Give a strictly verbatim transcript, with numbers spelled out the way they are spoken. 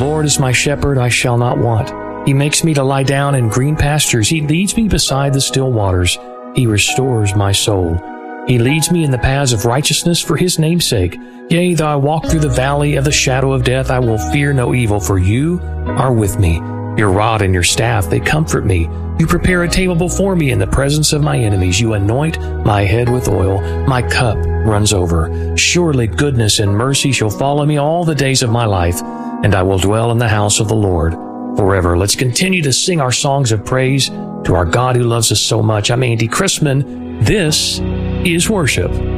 Lord is my shepherd, I shall not want. He makes me to lie down in green pastures. He leads me beside the still waters. He restores my soul. He leads me in the paths of righteousness for his name's sake. Yea, though I walk through the valley of the shadow of death, I will fear no evil, for you are with me. Your rod and your staff, they comfort me. You prepare a table before me in the presence of my enemies. You anoint my head with oil. My cup runs over. Surely goodness and mercy shall follow me all the days of my life, and I will dwell in the house of the Lord forever. Let's continue to sing our songs of praise to our God who loves us so much. I'm Andy Chrisman. This is worship.